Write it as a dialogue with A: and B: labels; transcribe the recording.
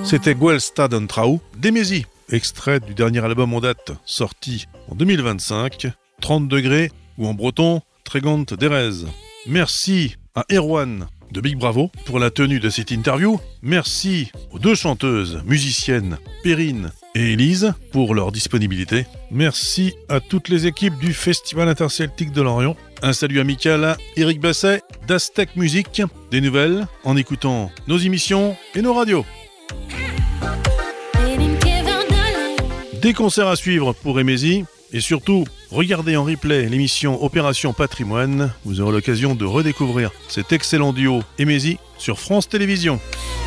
A: C'était Guelstad en Trau d'Emesi, extrait du dernier album en date, sorti en 2025, 30 degrés, ou en breton, Tregont d'Erez. Merci à Erwan de Big Bravo pour la tenue de cette interview. Merci aux deux chanteuses, musiciennes, Perrine et Élise, pour leur disponibilité. Merci à toutes les équipes du Festival interceltique de Lorient. Un salut amical à Eric Basset d'Aztec Music. Des nouvelles en écoutant nos émissions et nos radios. Des concerts à suivre pour Emesi. Et surtout, regardez en replay l'émission Opération Patrimoine. Vous aurez l'occasion de redécouvrir cet excellent duo Emesi sur France Télévisions.